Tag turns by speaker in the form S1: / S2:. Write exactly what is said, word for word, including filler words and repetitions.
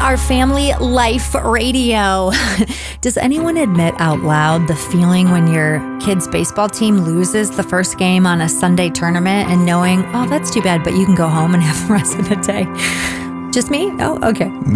S1: our family life radio. Does anyone admit out loud the feeling when your kid's baseball team loses the first game on a Sunday tournament and knowing, oh, that's too bad, but you can go home and have the rest of the day? Just me? Oh, okay.